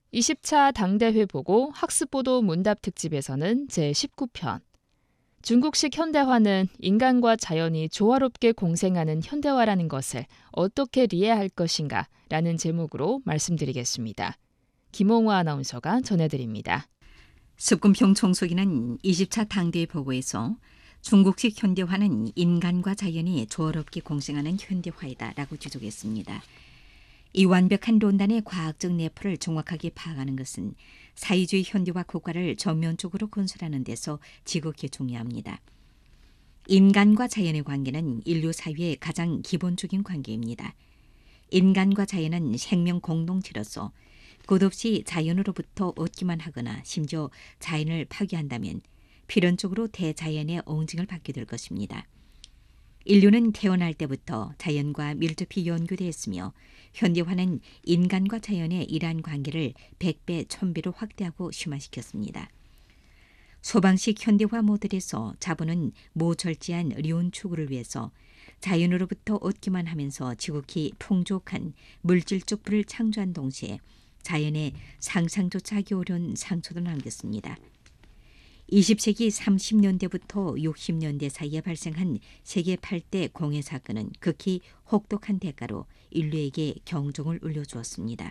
20차 당대회 보고 학습보도 문답 특집에서는 제19편 중국식 현대화는 인간과 자연이 조화롭게 공생하는 현대화라는 것을 어떻게 이해할 것인가 라는 제목으로 말씀드리겠습니다. 김홍화 아나운서가 전해드립니다. 습군평 총수기는 20차 당대회 보고에서 중국식 현대화는 인간과 자연이 조화롭게 공생하는 현대화이다라고 지적했습니다. 이 완벽한 논단의 과학적 내포를 정확하게 파악하는 것은 사회주의 현대화 국가를 전면적으로 건설하는 데서 지극히 중요합니다. 인간과 자연의 관계는 인류 사회의 가장 기본적인 관계입니다. 인간과 자연은 생명 공동체로서 끝없이 자연으로부터 얻기만 하거나 심지어 자연을 파괴한다면 필연적으로 대자연의 옹징을 받게 될 것입니다. 인류는 태어날 때부터 자연과 밀접히 연결되어 있으며 현대화는 인간과 자연의 이러한 관계를 100배, 1000배로 확대하고 심화시켰습니다. 소방식 현대화 모델에서 자본은 모절제한 리온 추구를 위해서 자연으로부터 얻기만 하면서 지극히 풍족한 물질적 부를 창조한 동시에 자연의 상상조차 하기 어려운 상처도 남겼습니다. 20세기 30년대부터 60년대 사이에 발생한 세계 8대 공해 사건은 극히 혹독한 대가로 인류에게 경종을 울려주었습니다.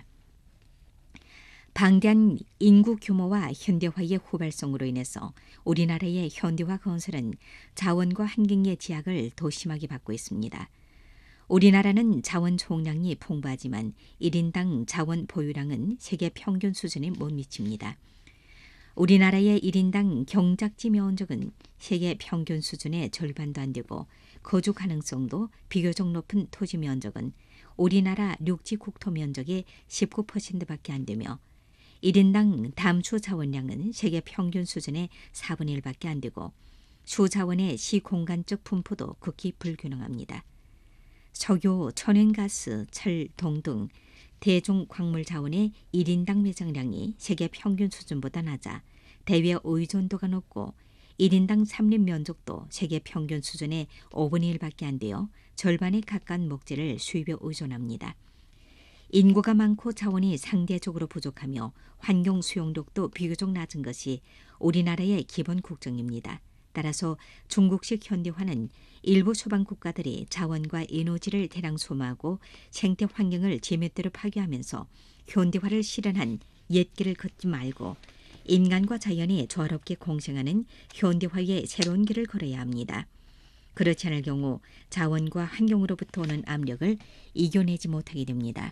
방대한 인구 규모와 현대화의 후발성으로 인해서 우리나라의 현대화 건설은 자원과 환경의 제약을 더 심하게 받고 있습니다. 우리나라는 자원 총량이 풍부하지만 1인당 자원 보유량은 세계 평균 수준에 못 미칩니다. 우리나라의 1인당 경작지 면적은 세계 평균 수준의 절반도 안 되고 거주 가능성도 비교적 높은 토지 면적은 우리나라 육지 국토 면적의 19%밖에 안 되며 1인당 담수 자원량은 세계 평균 수준의 4분의 1밖에 안 되고 수자원의 시공간적 분포도 극히 불균형합니다. 석유, 천연가스, 철, 동 등 대중 광물 자원의 1인당 매장량이 세계 평균 수준보다 낮아 대외 의존도가 높고 1인당 삼림 면적도 세계 평균 수준의 5분의 1밖에 안 되어 절반에 가까운 목재를 수입에 의존합니다. 인구가 많고 자원이 상대적으로 부족하며 환경 수용력도 비교적 낮은 것이 우리나라의 기본 국정입니다. 따라서 중국식 현대화는 일부 소방 국가들이 자원과 에너지를 대량 소모하고 생태 환경을 제멋대로 파괴하면서 현대화를 실현한 옛 길을 걷지 말고 인간과 자연이 조화롭게 공생하는 현대화의 새로운 길을 걸어야 합니다. 그렇지 않을 경우 자원과 환경으로부터 오는 압력을 이겨내지 못하게 됩니다.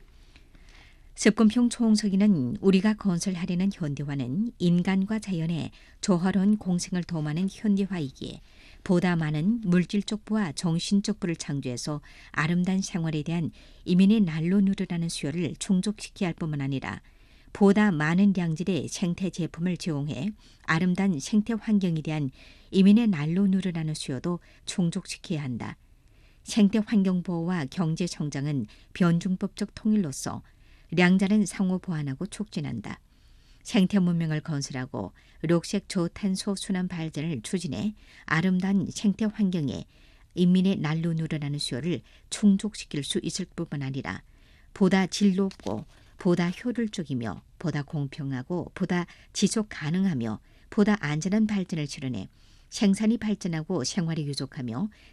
습군평 총서기는 우리가 건설하려는 현대화는 인간과 자연의 조화로운 공생을 도모하는 현대화이기에 보다 많은 물질적 부와 정신적 부를 창조해서 아름다운 생활에 대한 이민의 난로 누르라는 수요를 충족시켜야 할 뿐만 아니라 보다 많은 양질의 생태 제품을 제공해 아름다운 생태 환경에 대한 이민의 난로 누르라는 수요도 충족시켜야 한다. 생태 환경 보호와 경제 성장은 변증법적 통일로서 량자는 상호 보완하고 촉진한다. 생태 문명을 건설하고 녹색 저탄소 순환 발전을 추진해 아름다운 생태 환경에 인민의 난로 누르라는 수요를 충족시킬 수 있을 뿐만 아니라 보다 질 높고 보다 효율적이며 보다 공평하고 보다 지속 가능하며 보다 안전한 발전을 실현해 생산이 발전하고 생활이 유족하며